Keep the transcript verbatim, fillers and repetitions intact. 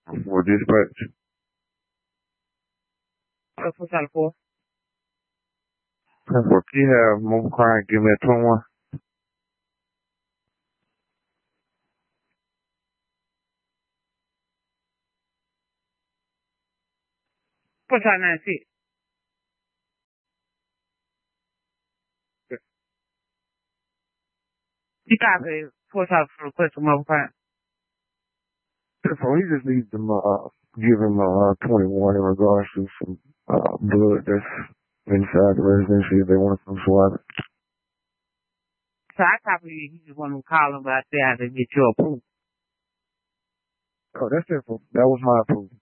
For dispatch. What's what's out for? For key have mobile crime, give me a twenty-one. What's out nine six? You copy what's out for request for mobile crime? So he just needs them, uh, give him, uh, twenty-one in regards to some, uh, blood that's inside the residency if they want to come swab it. So I copy you. You just want to call him, but I say I have to get your approval. Oh, that's it. That was my approval.